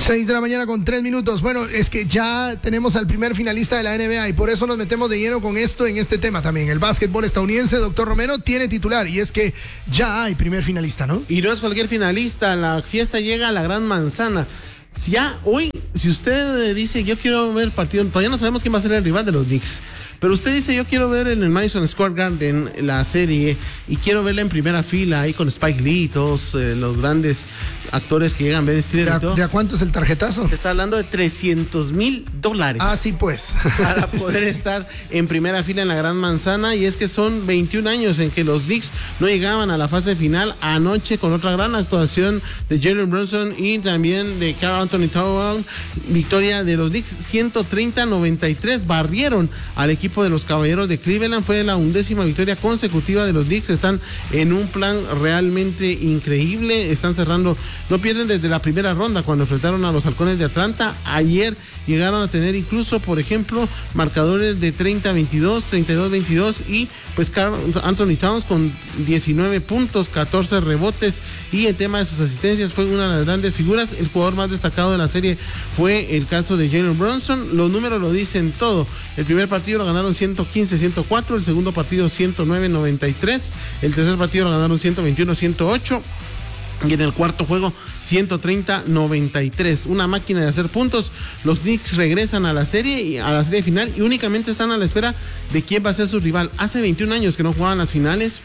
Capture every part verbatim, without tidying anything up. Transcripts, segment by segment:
seis de la mañana con tres minutos. Bueno, es que ya tenemos al primer finalista de la N B A y por eso nos metemos de lleno con esto en este tema también. El básquetbol estadounidense, doctor Romero, tiene titular y es que ya hay primer finalista, ¿no? Y no es cualquier finalista, la fiesta llega a la Gran Manzana. Ya hoy, si usted dice yo quiero ver partido, todavía no sabemos quién va a ser el rival de los Knicks, pero usted dice yo quiero ver en el Madison Square Garden la serie y quiero verla en primera fila ahí con Spike Lee y todos eh, los grandes actores que llegan, Ben Stiller y todo. ¿De a cuánto es el tarjetazo? Se está hablando de trescientos mil dólares. Ah, sí, pues. Para poder estar en primera fila en la Gran Manzana, y es que son veintiún años en que los Knicks no llegaban a la fase final. Anoche con otra gran actuación de Jalen Brunson y también de Karl Anthony Towns, victoria de los Knicks ciento treinta a noventa y tres, barrieron al equipo de los Caballeros de Cleveland. Fue la undécima victoria consecutiva de los Knicks. Están en un plan realmente increíble, están cerrando, no pierden desde la primera ronda cuando enfrentaron a los Halcones de Atlanta. Ayer llegaron a tener incluso, por ejemplo, marcadores de treinta a veintidós, treinta y dos a veintidós, y pues Karl Anthony Towns con diecinueve puntos, catorce rebotes, y el tema de sus asistencias fue una de las grandes figuras. El jugador más destacado de la serie fue el caso de Jalen Brunson. Los números lo dicen todo. El primer partido lo ganaron ciento quince a ciento cuatro, el segundo partido ciento nueve a noventa y tres, el tercer partido lo ganaron ciento veintiuno a ciento ocho, y en el cuarto juego ciento treinta a noventa y tres. Una máquina de hacer puntos. Los Knicks regresan a la serie y a la serie final y únicamente están a la espera de quién va a ser su rival. Hace veintiún años que no jugaban las finales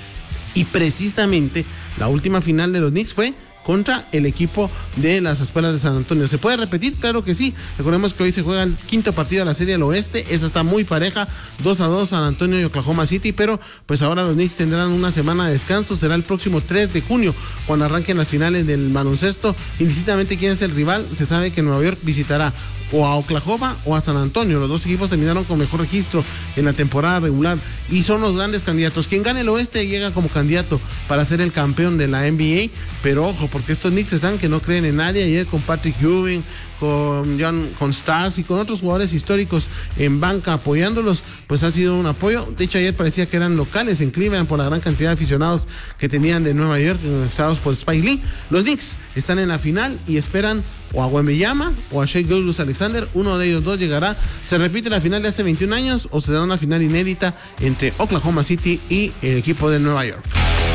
y precisamente la última final de los Knicks fue contra el equipo de las Espuelas de San Antonio. ¿Se puede repetir? Claro que sí. Recordemos que hoy se juega el quinto partido de la Serie del Oeste. Esa está muy pareja, dos a dos San Antonio y Oklahoma City, pero pues ahora los Knicks tendrán una semana de descanso. Será el próximo tres de junio cuando arranquen las finales del baloncesto. Indistintamente quién es el rival, se sabe que Nueva York visitará o a Oklahoma o a San Antonio. Los dos equipos terminaron con mejor registro en la temporada regular y son los grandes candidatos. Quien gane el oeste llega como candidato para ser el campeón de la N B A, pero ojo, porque estos Knicks están que no creen en nadie. Ayer con Patrick Ewing, con John, con Starks y con otros jugadores históricos en banca apoyándolos, pues ha sido un apoyo. De hecho, ayer parecía que eran locales en Cleveland por la gran cantidad de aficionados que tenían de Nueva York, exados por Spike Lee. Los Knicks están en la final y esperan o a Wembanyama o a Shai Gilgeous-Alexander. Uno de ellos dos llegará. Se repite la final de hace veintiún años o se da una final inédita entre Oklahoma City y el equipo de Nueva York.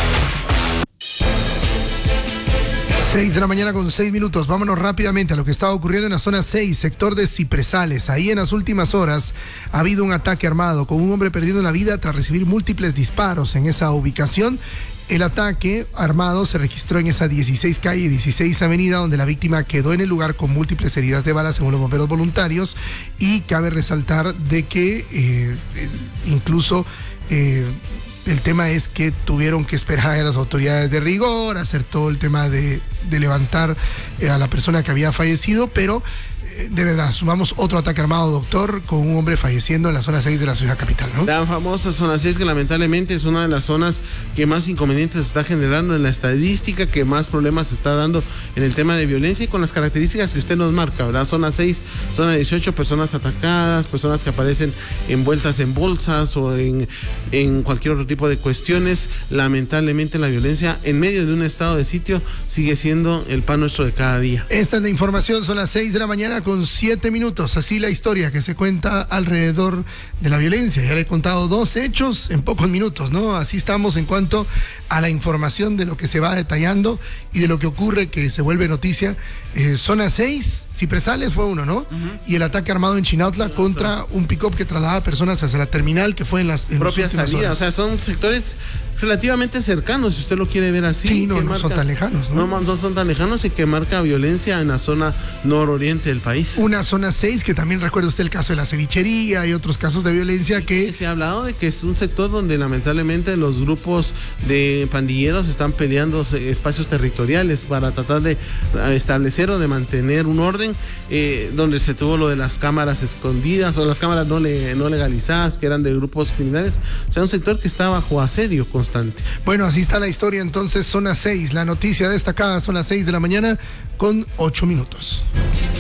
seis de la mañana con seis minutos. Vámonos rápidamente a lo que estaba ocurriendo en la zona seis, sector de Cipresales. Ahí en las últimas horas ha habido un ataque armado con un hombre perdiendo la vida tras recibir múltiples disparos en esa ubicación. El ataque armado se registró en esa dieciséis calle y dieciséis avenida, donde la víctima quedó en el lugar con múltiples heridas de bala, según los bomberos voluntarios. Y cabe resaltar de que eh, incluso eh, el tema es que tuvieron que esperar a las autoridades de rigor, hacer todo el tema de, de levantar eh, a la persona que había fallecido, pero eh, de verdad, sumamos otro ataque armado, doctor, con un hombre falleciendo en la zona seis de la ciudad capital, ¿no? La famosa zona seis, que lamentablemente es una de las zonas que más inconvenientes está generando en la estadística, que más problemas se está dando en el tema de violencia y con las características que usted nos marca, ¿verdad? Zona seis, zona dieciocho, personas atacadas, personas que aparecen envueltas en bolsas o en, en cualquier otro tipo de cuestiones. Lamentablemente la violencia en medio de un estado de sitio sigue siendo el pan nuestro de cada día. Esta es la información, son las seis de la mañana con siete minutos. Así la historia que se cuenta alrededor de la violencia. Ya le he contado dos hechos en pocos minutos, ¿no? Así estamos en cuanto a la información de lo que se va detallando y de lo que ocurre, que se vuelve noticia. Eh, zona seis, Cipresales fue uno, ¿no? Uh-huh. Y el ataque armado en Chinautla contra un pick-up que trasladaba personas hacia la terminal, que fue en las en propia salida. O sea, son sectores relativamente cercanos, si usted lo quiere ver así. Sí, no, no marca, son tan lejanos, ¿no? No, no son tan lejanos y que marca violencia en la zona nororiente del país. Una zona seis que también recuerda usted el caso de la cevichería y otros casos de violencia que... Se ha hablado de que es un sector donde lamentablemente los grupos de pandilleros están peleando espacios territoriales para tratar de establecer o de mantener un orden, eh, donde se tuvo lo de las cámaras escondidas o las cámaras no, le, no legalizadas, que eran de grupos criminales. O sea, un sector que está bajo asedio constante. Bueno, así está la historia entonces, zona seis. La noticia destacada son las seis de la mañana con ocho minutos.